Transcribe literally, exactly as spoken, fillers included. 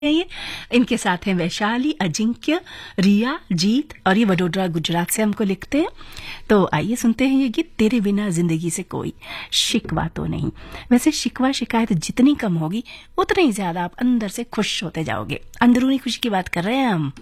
ये इनके साथ हैं वैशाली, अजिंक्य, रिया, जीत और ये वडोदरा गुजरात से हमको लिखते हैं। तो आइए सुनते हैं ये गीत, तेरे बिना जिंदगी से कोई शिकवा तो नहीं। वैसे शिकवा शिकायत जितनी कम होगी उतनी ज्यादा आप अंदर से खुश होते जाओगे। अंदरूनी खुशी की बात कर रहे हैं हम।